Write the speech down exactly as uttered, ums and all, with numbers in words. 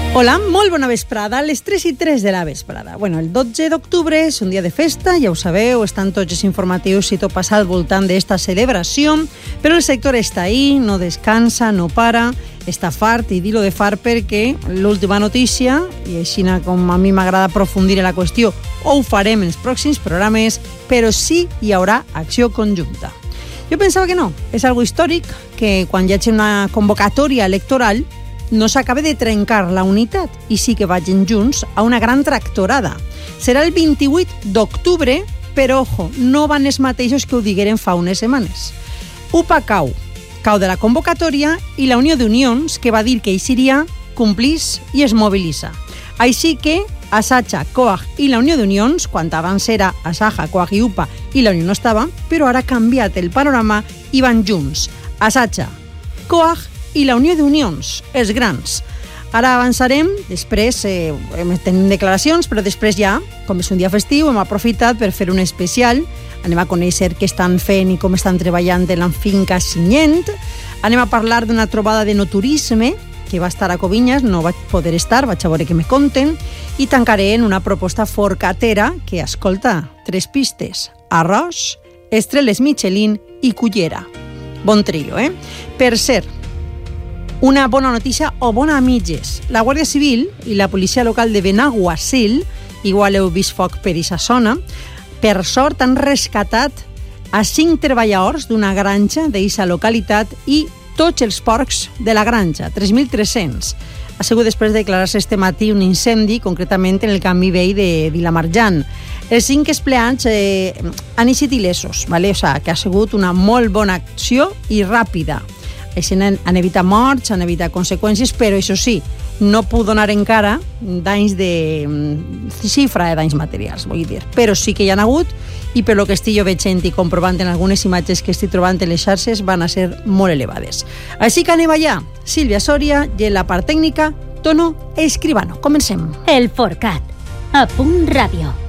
Hola, molt bona vesprada, a les tres i tres de la vesprada. Bueno, el dotze d'octubre és un dia de festa, ja ho sabeu, estan tots els informatius i tot passa al voltant d'esta celebració, però el sector està ahí, no descansa, no para, està fart, i dir-ho de fart perquè l'última notícia, i així com a mi m'agrada aprofundir en la qüestió, ho farem en els pròxims programes, però sí hi haurà acció conjunta. Jo pensava que no, és algo històric, que quan hi hagi una convocatòria electoral no s'acabe de trencar la unitat i sí que vagin junts a una gran tractorada. Serà el vint-i-vuit d'octubre, però, ojo, no van els mateixos que ho digueren fa unes setmanes. U P A cau, cau de la convocatòria, i la Unió d'Unions, que va dir que eixiria, complís i es mobilitza. Així que Assaja, Coag i la Unió d'Unions, quan abans era Asaja, Coag i U P A i la Unió no estava, però ara ha canviat el panorama i van junts. Assaja, Coag i la Unió d'Unions, els grans. Ara avançarem, després eh, tenim declaracions, però després ja, com és un dia festiu, hem aprofitat per fer un especial. Anem a conèixer què estan fent i com estan treballant en la finca Sinyent. Anem a parlar d'una trobada de no turisme que va estar a Covinyes, no vaig poder estar, vaig a veure què me conten, i tancaré en una proposta forcatera que, escolta, tres pistes: arròs, estreles Michelin i cullera. Bon trio, eh? Per cert, una bona notícia o bona a mitges. La Guàrdia Civil i la policia local de Benaguasil, igual heu vist foc per aquesta zona, per sort han rescatat a cinc treballadors d'una granja d'aquesta localitat i tots els porcs de la granja, tres mil tres-cents. Ha sigut després de declarar-se este matí un incendi, concretament en el camí vell de Vilamarjan. Els cinc empleats eh, han eixit il·lesos, vale? O sigui, que ha sigut una molt bona acció i ràpida. Així han evitat morts, han evitat conseqüències, però això sí, no puc donar encara danys de xifra de danys materials, vull dir. Però sí que hi ha hagut, i per lo que estic jo veient i comprovant en algunes imatges que estic trobant en les xarxes, van a ser molt elevades. Així que anem allà. Sílvia Soria i en la part tècnica, Tono Escribano. Comencem. El Forcat, a Punt Ràdio.